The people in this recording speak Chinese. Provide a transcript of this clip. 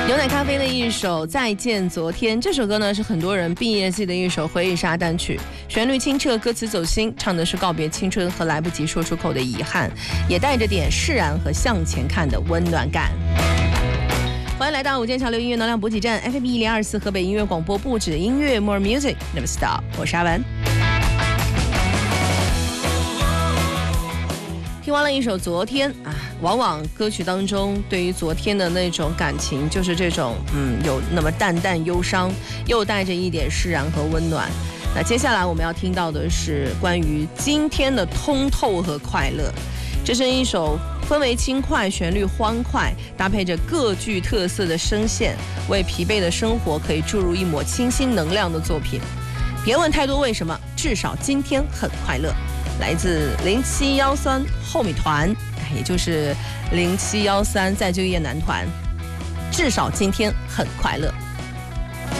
牛奶咖啡的一首《再见昨天》，这首歌呢是很多人毕业季的一首回忆杀单曲，旋律清澈，歌词走心，唱的是告别青春和来不及说出口的遗憾，也带着点释然和向前看的温暖感。欢迎来到午间潮流音乐能量补给站 FM 1024河北音乐广播不止音乐 More Music Never Stop， 我是阿文。听完了一首《昨天》啊，往往歌曲当中对于昨天的那种感情，就是这种有那么淡淡忧伤，又带着一点释然和温暖。那接下来我们要听到的是关于今天的通透和快乐。这是一首氛围轻快、旋律欢快，搭配着各具特色的声线，为疲惫的生活可以注入一抹清新能量的作品。别问太多为什么，至少今天很快乐。来自0713后米团，也就是0713再就业男团，至少今天很快乐。